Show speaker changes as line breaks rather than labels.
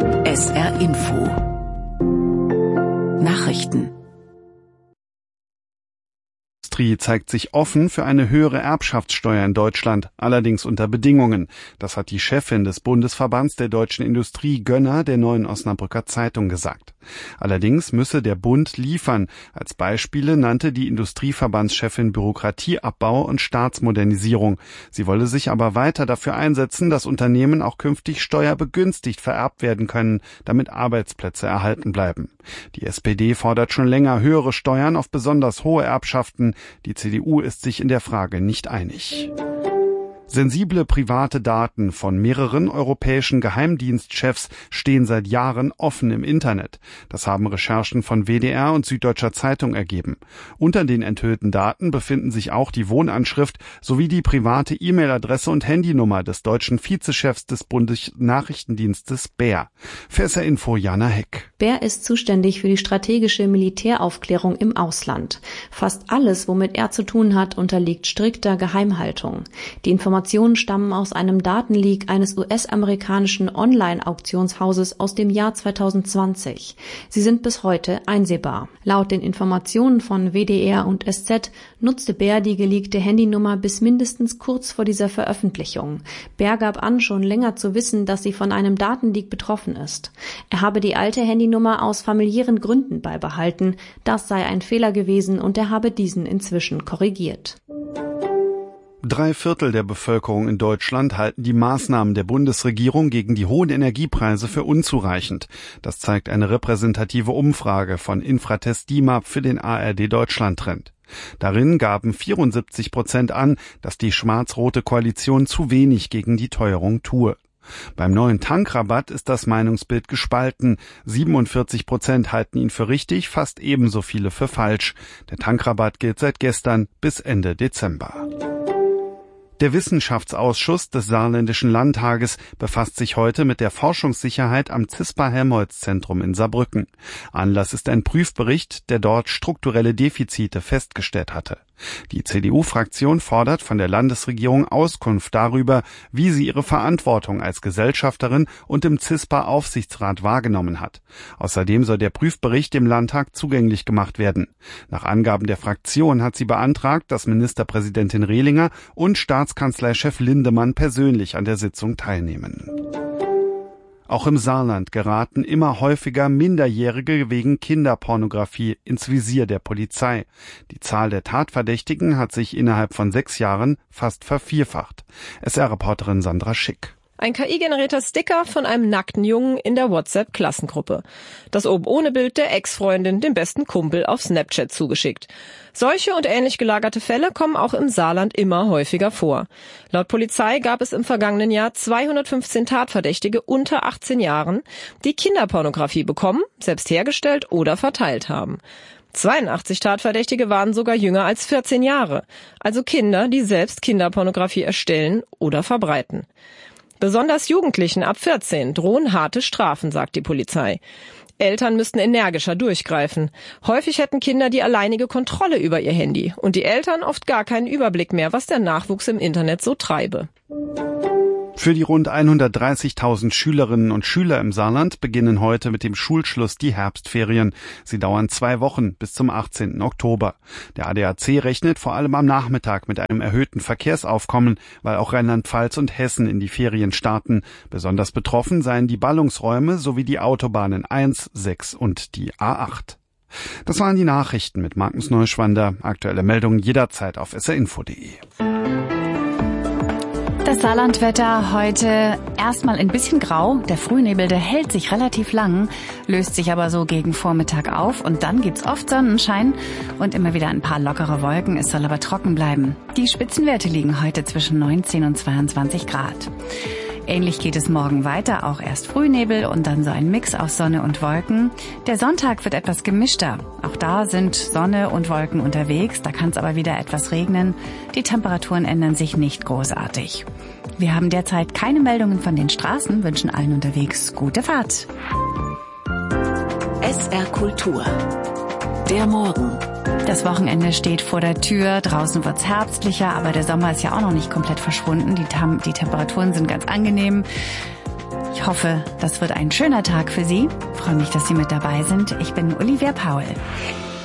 SR Info Nachrichten.
Die Industrie zeigt sich offen für eine höhere Erbschaftssteuer in Deutschland, allerdings unter Bedingungen. Das hat die Chefin des Bundesverbands der deutschen Industrie, Gönner, der Neuen Osnabrücker Zeitung gesagt. Allerdings müsse der Bund liefern. Als Beispiele nannte die Industrieverbandschefin Bürokratieabbau und Staatsmodernisierung. Sie wolle sich aber weiter dafür einsetzen, dass Unternehmen auch künftig steuerbegünstigt vererbt werden können, damit Arbeitsplätze erhalten bleiben. Die SPD fordert schon länger höhere Steuern auf besonders hohe Erbschaften. Die CDU ist sich in der Frage nicht einig. Sensible private Daten von mehreren europäischen Geheimdienstchefs stehen seit Jahren offen im Internet. Das haben Recherchen von WDR und Süddeutscher Zeitung ergeben. Unter den enthüllten Daten befinden sich auch die Wohnanschrift sowie die private E-Mail-Adresse und Handynummer des deutschen Vizechefs des Bundesnachrichtendienstes BER. Für SR Info Jana Heck.
BER ist zuständig für die strategische Militäraufklärung im Ausland. Fast alles, womit er zu tun hat, unterliegt strikter Geheimhaltung. Die Informationen stammen aus einem Datenleak eines US-amerikanischen Online-Auktionshauses aus dem Jahr 2020. Sie sind bis heute einsehbar. Laut den Informationen von WDR und SZ nutzte BER die geleakte Handynummer bis mindestens kurz vor dieser Veröffentlichung. BER gab an, schon länger zu wissen, dass sie von einem Datenleak betroffen ist. Er habe die alte Handynummer aus familiären Gründen beibehalten. Das sei ein Fehler gewesen und er habe diesen inzwischen korrigiert.
3/4 der Bevölkerung in Deutschland halten die Maßnahmen der Bundesregierung gegen die hohen Energiepreise für unzureichend. Das zeigt eine repräsentative Umfrage von Infratest DIMAP für den ARD Deutschland Trend. Darin gaben 74% an, dass die schwarz-rote Koalition zu wenig gegen die Teuerung tue. Beim neuen Tankrabatt ist das Meinungsbild gespalten. 47% halten ihn für richtig, fast ebenso viele für falsch. Der Tankrabatt gilt seit gestern bis Ende Dezember. Der Wissenschaftsausschuss des Saarländischen Landtages befasst sich heute mit der Forschungssicherheit am CISPA-Helmholtz-Zentrum in Saarbrücken. Anlass ist ein Prüfbericht, der dort strukturelle Defizite festgestellt hatte. Die CDU-Fraktion fordert von der Landesregierung Auskunft darüber, wie sie ihre Verantwortung als Gesellschafterin und im CISPA-Aufsichtsrat wahrgenommen hat. Außerdem soll der Prüfbericht dem Landtag zugänglich gemacht werden. Nach Angaben der Fraktion hat sie beantragt, dass Ministerpräsidentin Rehlinger und Staatskanzleichef Lindemann persönlich an der Sitzung teilnehmen. Auch im Saarland geraten immer häufiger Minderjährige wegen Kinderpornografie ins Visier der Polizei. Die Zahl der Tatverdächtigen hat sich innerhalb von 6 Jahren fast vervierfacht. SR-Reporterin Sandra Schick.
Ein KI-generierter Sticker von einem nackten Jungen in der WhatsApp-Klassengruppe. Das oben ohne Bild der Ex-Freundin dem besten Kumpel auf Snapchat zugeschickt. Solche und ähnlich gelagerte Fälle kommen auch im Saarland immer häufiger vor. Laut Polizei gab es im vergangenen Jahr 215 Tatverdächtige unter 18 Jahren, die Kinderpornografie bekommen, selbst hergestellt oder verteilt haben. 82 Tatverdächtige waren sogar jünger als 14 Jahre, also Kinder, die selbst Kinderpornografie erstellen oder verbreiten. Besonders Jugendlichen ab 14 drohen harte Strafen, sagt die Polizei. Eltern müssten energischer durchgreifen. Häufig hätten Kinder die alleinige Kontrolle über ihr Handy und die Eltern oft gar keinen Überblick mehr, was der Nachwuchs im Internet so treibe.
Für die rund 130.000 Schülerinnen und Schüler im Saarland beginnen heute mit dem Schulschluss die Herbstferien. Sie dauern 2 Wochen bis zum 18. Oktober. Der ADAC rechnet vor allem am Nachmittag mit einem erhöhten Verkehrsaufkommen, weil auch Rheinland-Pfalz und Hessen in die Ferien starten. Besonders betroffen seien die Ballungsräume sowie die Autobahnen 1, 6 und die A8. Das waren die Nachrichten mit Markus Neuschwander. Aktuelle Meldungen jederzeit auf srinfo.de.
Das Saarlandwetter heute erstmal ein bisschen grau. Der Frühnebel, der hält sich relativ lang, löst sich aber so gegen Vormittag auf und dann gibt's oft Sonnenschein und immer wieder ein paar lockere Wolken. Es soll aber trocken bleiben. Die Spitzenwerte liegen heute zwischen 19 und 22 Grad. Ähnlich geht es morgen weiter, auch erst Frühnebel und dann so ein Mix aus Sonne und Wolken. Der Sonntag wird etwas gemischter. Auch da sind Sonne und Wolken unterwegs, da kann es aber wieder etwas regnen. Die Temperaturen ändern sich nicht großartig. Wir haben derzeit keine Meldungen von den Straßen, wünschen allen unterwegs gute Fahrt.
SR Kultur. Der Morgen.
Das Wochenende steht vor der Tür, draußen wird's herbstlicher, aber der Sommer ist ja auch noch nicht komplett verschwunden. Die Temperaturen sind ganz angenehm. Ich hoffe, das wird ein schöner Tag für Sie. Ich freue mich, dass Sie mit dabei sind. Ich bin Olivia Paul.